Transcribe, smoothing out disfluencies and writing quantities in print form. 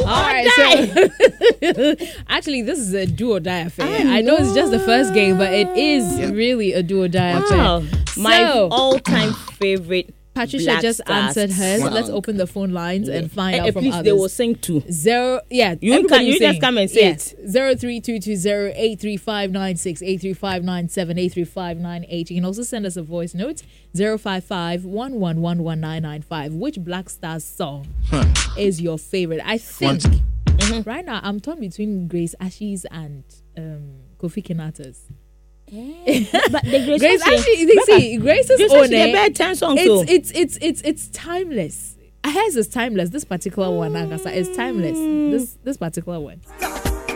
right, so actually, this is a do or die affair. I know it's just the first game, but it is really a do or die affair. My all-time favorite. Patricia Black just Stars answered hers. Wow. Let's open the phone lines and find out from please, others. they will sing too. You just come and say it. 0322083596, 83597, 83598. You can also send us a voice note 055-1111-995. Which Black Stars song is your favorite? I think right now I'm torn between Grace Ashes and Kofi Kinata's. But the Grace Ashes, Grace's own it's timeless. Hers is timeless. This particular one, Agasa, is timeless. This particular one.